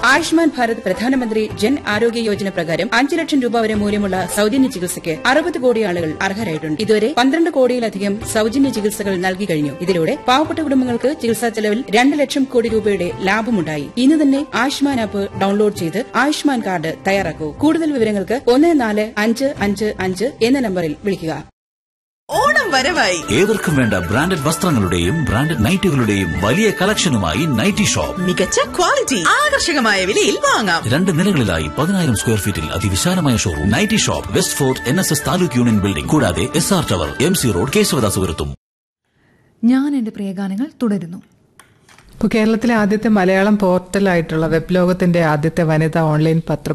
ആയുഷ്മാൻ ഭാരത് പ്രധാനമന്ത്രി ജൻ ആരോഗ്യ യോജന പ്രകാരം 5 ലക്ഷം രൂപ വരെ മൂല്യമുള്ള സൌജന്യ ചികിത്സയ്ക്ക് 60 കോടി ആളുകൾ അർഹരായിട്ടുണ്ട്. ഇതുവരെ 12 കോടിയിലധികം സൌജന്യ ചികിത്സകൾ നൽകി കഴിഞ്ഞു. ഇതിലൂടെ പാവപ്പെട്ട കുടുംബങ്ങൾക്ക് ചികിത്സാ ചെലവിൽ 2 ലക്ഷം കോടി രൂപയുടെ ലാഭമുണ്ടായി. ഇന്ന് തന്നെ ആയുഷ്മാൻ ആപ്പ് ഡൌൺലോഡ് ചെയ്ത് ആയുഷ്മാൻ കാർഡ് തയ്യാറാക്കൂ. കൂടുതൽ വിവരങ്ങൾക്ക് 14555 എന്ന നമ്പറിൽ വിളിക്കുക. ഓണം വരവായി. ഏവർക്കും വേണ്ട ബ്രാൻഡഡ് വസ്ത്രങ്ങളുടെയും ബ്രാൻഡഡ് നൈറ്റുകളുടെയും വലിയ കളക്ഷനുമായി നൈറ്റി ഷോപ്പ്. മികച്ച ക്വാളിറ്റി, ആകർഷകമായ വിലയിൽ വാങ്ങാം. 2 നിലകളിലായി 10,000 സ്ക്വയർ ഫീറ്റിൽ അതിവിശാലമായ showroom. Nightie shop, west fort NSS taluk union building, കൂടാതെ SR ടവർ, MC റോഡ്, കേശവദാസുപുരത്തും. ഞാൻ എന്റെ പ്രിയഗാനങ്ങൾ തുടരുന്നു. ഇപ്പോൾ കേരളത്തിലെ ആദ്യത്തെ മലയാളം പോർട്ടലായിട്ടുള്ള വെബ് ലോകത്തിന്റെ ആദ്യത്തെ വനിതാ ഓൺലൈൻ